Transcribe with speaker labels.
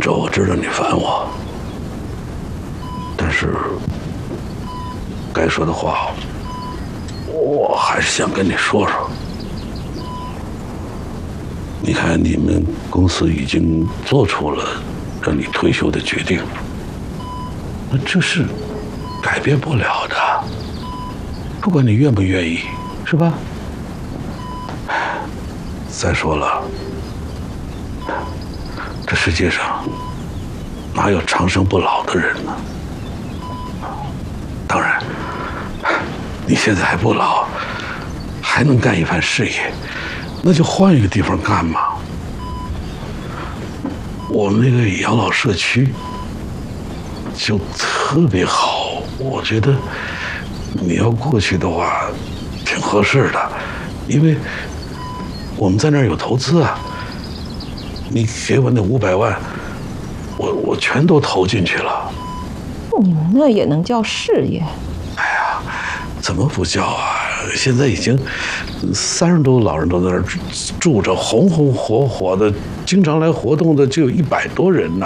Speaker 1: 哲，我知道你烦我，但是该说的话，我还是想跟你说说。你看，你们公司已经做出了让你退休的决定，那这是改变不了的，不管你愿不愿意，是吧？再说了，这世界上哪有长生不老的人呢？当然，你现在还不老，还能干一番事业，那就换一个地方干嘛。我们那个养老社区就特别好，我觉得你要过去的话，挺合适的，因为我们在那儿有投资啊。你给我那500万，我全都投进去了。
Speaker 2: 你们那也能叫事业？
Speaker 1: 哎呀，怎么不叫啊？现在已经30多老人都在那儿住着，红红火火的，经常来活动的就有100多人呢。